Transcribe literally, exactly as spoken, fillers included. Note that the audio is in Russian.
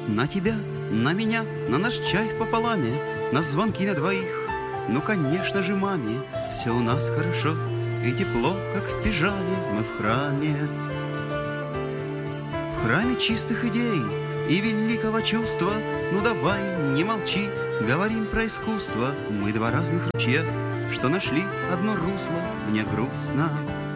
На тебя, на меня, на наш чай в пополаме, на звонки на двоих. Ну, конечно же, маме, все у нас хорошо, и тепло, как в пижаме, мы в храме. В храме чистых идей и великого чувства. Ну, давай, не молчи, говорим про искусство. Мы два разных ручья, что нашли одно русло, мне грустно.